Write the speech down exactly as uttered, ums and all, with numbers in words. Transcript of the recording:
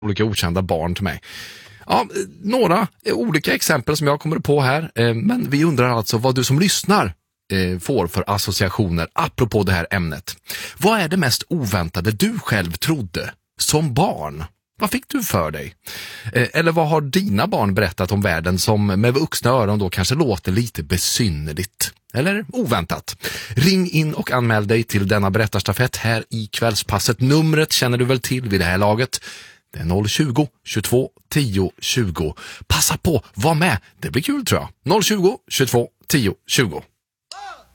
olika okända barn till mig. Ja, några olika exempel som jag kommer på här, men vi undrar alltså vad du som lyssnar får för associationer apropå det här ämnet. Vad är det mest oväntade du själv trodde som barn? Vad fick du för dig? Eller vad har dina barn berättat om världen som med vuxna öron då kanske låter lite besynnerligt? Eller oväntat? Ring in och anmäl dig till denna berättarstafett här i kvällspasset. Numret känner du väl till vid det här laget. Det är noll tjugo, tjugotvå, tio, tjugo. Passa på, var med. Det blir kul tror jag. noll tjugo, tjugotvå, tio, tjugo.